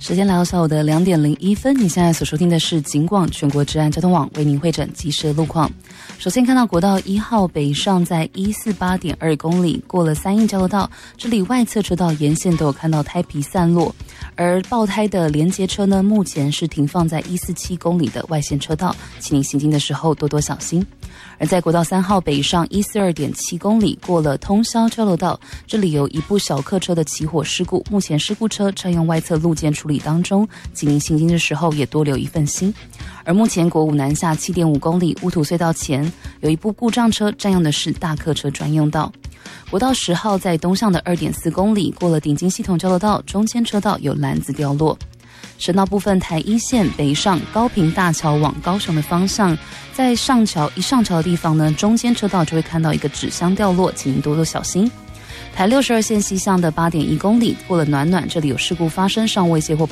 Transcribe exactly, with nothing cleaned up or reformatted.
时间来到下午的两点零一分，你现在所收听的是警广全国治安交通网为您会诊及时路况。首先看到国道一号北上，在一四八点二公里过了三义交流道，这里外侧车道沿线都有看到胎皮散落，而爆胎的连接车呢，目前是停放在一四七公里的外线车道，请您行经的时候多多小心。而在国道三号北上一四二点七公里过了通霄交流道，这里有一部小客车的起火事故，目前事故车占用外侧路肩处理当中，请您行经的时候也多留一份心。而目前国五南下七点五公里乌土隧道前有一部故障车占用的是大客车专用道。国道十号在东向的二点四公里过了顶金系统交流道，中间车道有篮子掉落。省道部分，台一线北上高屏大桥往高雄的方向，在上桥一上桥的地方呢，中间车道就会看到一个纸箱掉落，请您多多小心。台六十二线西向的八点一公里过了暖暖，这里有事故发生，尚未接获